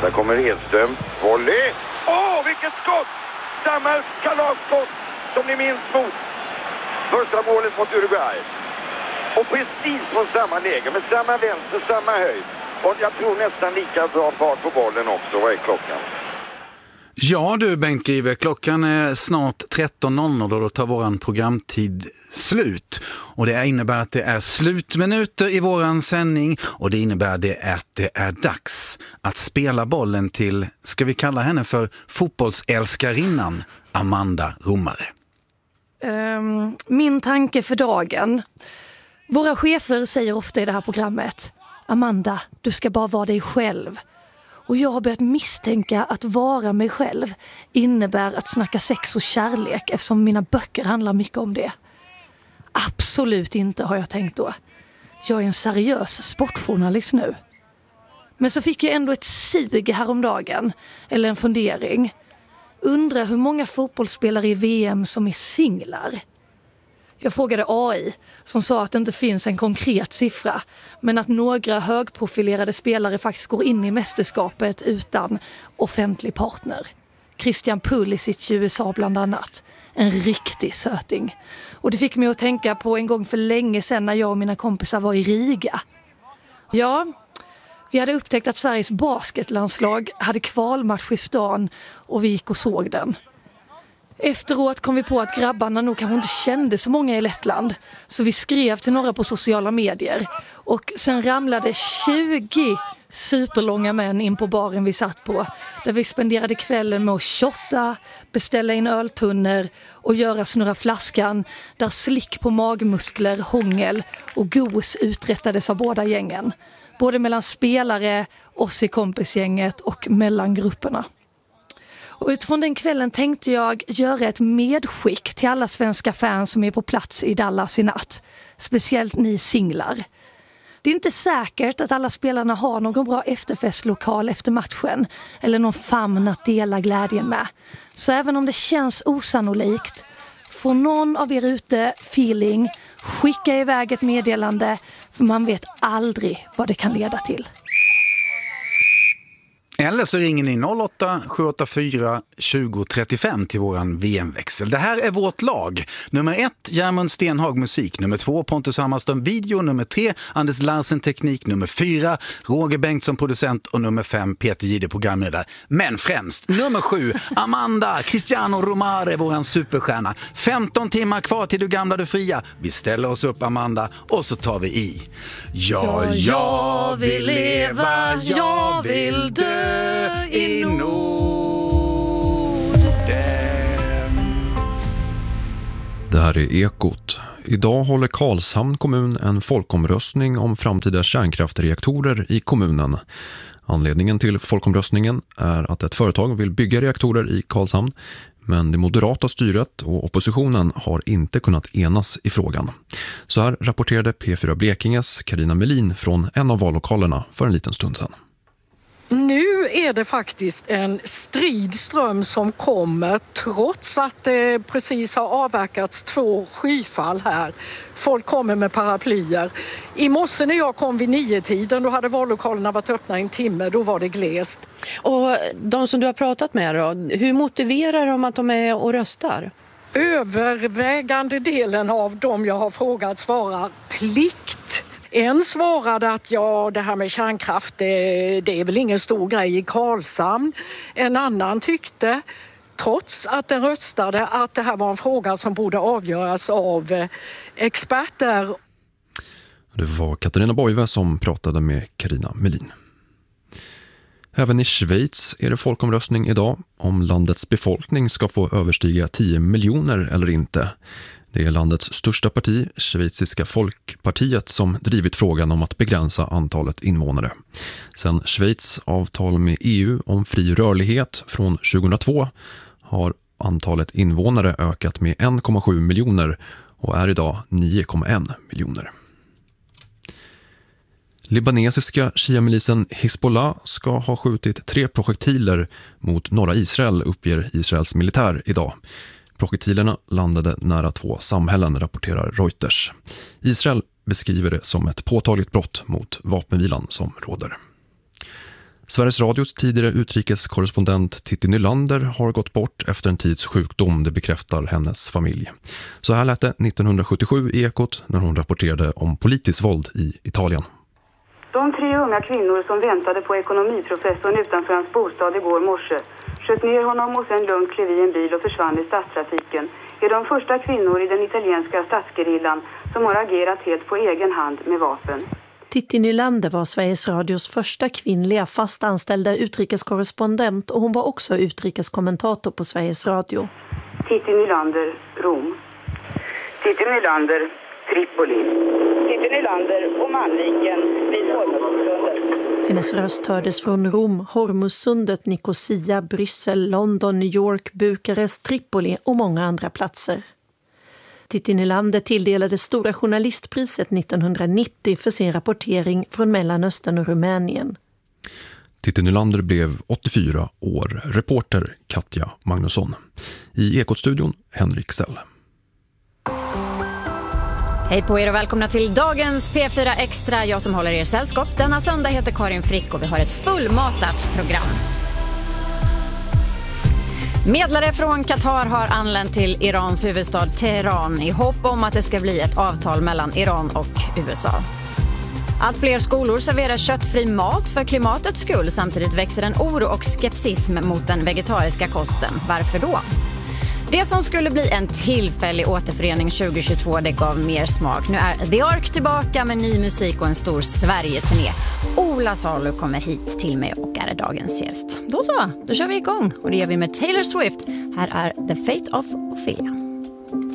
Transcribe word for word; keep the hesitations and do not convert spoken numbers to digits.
Där kommer Edström. Volley! Åh, oh, vilket skott! Samma kalasskott som ni minns mot första målet mot Uruguay. Och precis på samma läge, med samma vänster, samma höjd. Och jag tror nästan lika bra fart på bollen också. Vad är klockan? Ja du Bengt Grive, klockan är snart tretton noll noll och då tar våran programtid slut. Och det innebär att det är slutminuter i våran sändning och det innebär det att det är dags att spela bollen till, ska vi kalla henne för fotbollsälskarinnan, Amanda Romare. Um, min tanke för dagen. Våra chefer säger ofta i det här programmet: Amanda, du ska bara vara dig själv. Och jag har börjat misstänka att vara mig själv innebär att snacka sex och kärlek, eftersom mina böcker handlar mycket om det. Absolut inte, har jag tänkt då. Jag är en seriös sportjournalist nu. Men så fick jag ändå ett sug häromdagen, eller en fundering. Undrar hur många fotbollsspelare i V M som är singlar. Jag frågade A I som sa att det inte finns en konkret siffra, men att några högprofilerade spelare faktiskt går in i mästerskapet utan offentlig partner. Christian Pulisic i U S A bland annat. En riktig söting. Och det fick mig att tänka på en gång för länge sedan när jag och mina kompisar var i Riga. Ja, vi hade upptäckt att Sveriges basketlandslag hade kvalmatch i stan och vi gick och såg den. Efteråt kom vi på att grabbarna nog kanske inte kände så många i Lettland. Så vi skrev till några på sociala medier. Och sen ramlade tjugo superlånga män in på baren vi satt på. Där vi spenderade kvällen med att shotta, beställa in öltunnor och göra snurra flaskan. Där slick på magmuskler, hångel och gos uträttades av båda gängen. Både mellan spelare, oss i kompisgänget och mellan grupperna. Och utifrån den kvällen tänkte jag göra ett medskick till alla svenska fans som är på plats i Dallas i natt. Speciellt ni singlar. Det är inte säkert att alla spelarna har någon bra efterfestlokal efter matchen. Eller någon famn att dela glädjen med. Så även om det känns osannolikt, får någon av er ute feeling, skicka iväg ett meddelande. För man vet aldrig vad det kan leda till. Eller så ringer ni noll åtta sju åtta fyra tjugo trettiofem till våran V M-växel. Det här är vårt lag. Nummer ett, Järmund Stenhag musik. Nummer två, Pontus Hammarström video. Nummer tre, Anders Larsen teknik. Nummer fyra, Roger Bengtsson producent. Och nummer fem, Peter Gide programledare. Men främst, nummer sju, Amanda Cristiano Romare, våran superstjärna. femton timmar kvar till du gamla du fria. Vi ställer oss upp, Amanda, och så tar vi i. Ja, jag vill leva, jag vill dö i Norden. Det här är Ekot. Idag håller Karlshamn kommun en folkomröstning om framtida kärnkraftreaktorer i kommunen. Anledningen till folkomröstningen är att ett företag vill bygga reaktorer i Karlshamn, men det moderata styret och oppositionen har inte kunnat enas i frågan. Så här rapporterade P fyra Blekinges Carina Melin från en av vallokalerna för en liten stund sedan. Nu är det faktiskt en stridström som kommer trots att det precis har avverkats två skyfall här. Folk kommer med paraplyer. I morse när jag kom vid nio-tiden, då hade vallokalerna varit öppna en timme, då var det glest. Och de som du har pratat med då, hur motiverar de att de är och röstar? Övervägande delen av dem jag har frågat svarar plikt. En svarade att ja, det här med kärnkraft, det, det är väl ingen stor grej i Karlshamn. En annan tyckte, trots att den röstade, att det här var en fråga som borde avgöras av experter. Det var Katarina Boive som pratade med Carina Melin. Även i Schweiz är det folkomröstning idag om landets befolkning ska få överstiga tio miljoner eller inte. Det är landets största parti, Schweiziska folkpartiet, som drivit frågan om att begränsa antalet invånare. Sen Schweiz avtal med E U om fri rörlighet från tjugohundratvå har antalet invånare ökat med en komma sju miljoner och är idag nio komma en miljoner. Libanesiska shia-milisen Hezbollah ska ha skjutit tre projektiler mot norra Israel, uppger Israels militär idag. Projektilerna landade nära två samhällen, rapporterar Reuters. Israel beskriver det som ett påtagligt brott mot vapenvilan som råder. Sveriges Radios tidigare utrikeskorrespondent Titti Nylander har gått bort efter en tids sjukdom, det bekräftar hennes familj. Så här lät det nittonhundrasjuttiosju i Ekot när hon rapporterade om politiskt våld i Italien. De tre unga kvinnor som väntade på ekonomiprofessorn utanför hans bostad igår morse sköt ner honom och sen lugnt klev i en bil och försvann i stadstrafiken är de första kvinnor i den italienska statsgerillan som har agerat helt på egen hand med vapen. Titti Nylander var Sveriges Radios första kvinnliga fast anställda utrikeskorrespondent och hon var också utrikeskommentator på Sveriges Radio. Titti Nylander, Rom. Titti Nylander, Tripoli. Titti Nylander och Manviken vid Hormuzsundet. Hennes röst hördes från Rom, Hormuzsundet, Nicosia, Bryssel, London, New York, Bukarest, Tripoli och många andra platser. Titti Nylander tilldelades Stora journalistpriset nittonhundranittio för sin rapportering från Mellanöstern och Rumänien. Titti Nylander blev åttiofyra år. Reporter Katja Magnusson. I Ekot-studion Henrik Sell. Hej på er och välkomna till dagens P fyra Extra. Jag som håller er sällskap denna söndag heter Karin Frick och vi har ett fullmatat program. Medlare från Qatar har anlänt till Irans huvudstad Teheran i hopp om att det ska bli ett avtal mellan Iran och U S A. Allt fler skolor serverar köttfri mat för klimatets skull. Samtidigt växer en oro och skepsism mot den vegetariska kosten. Varför då? Det som skulle bli en tillfällig återförening tjugohundratjugotvå, det gav mer smak. Nu är The Ark tillbaka med ny musik och en stor Sverige-turné. Ola Salo kommer hit till mig och är dagens gäst. Då så, då kör vi igång och det gör vi med Taylor Swift. Här är The Fate of Ophelia.